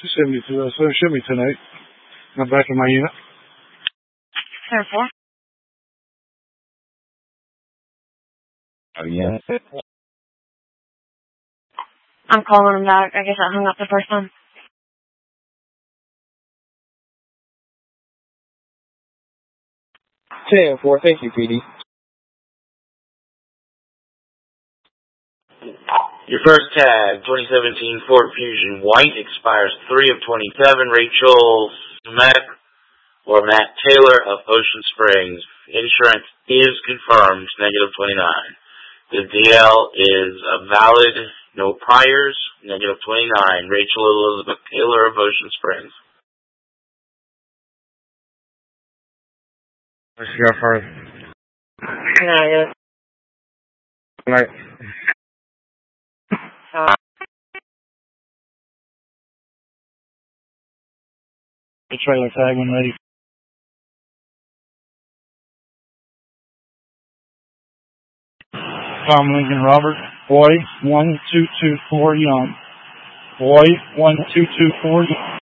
272, so show me tonight. I'm back in my unit. 10-4. Oh, yeah. I'm calling him back. I guess I hung up the first time. Thank you, PD. Your first tag, 2017 Ford Fusion White, expires 3/27. Rachel Smack or Matt Taylor of Ocean Springs. Insurance is confirmed, -29. The DL is valid, no priors, -29. Rachel Elizabeth Taylor of Ocean Springs. Let's go first. Yeah. Right. The trailer tag when ready. Tom Lincoln Robert, boy 1224 young. Boy 1224 young.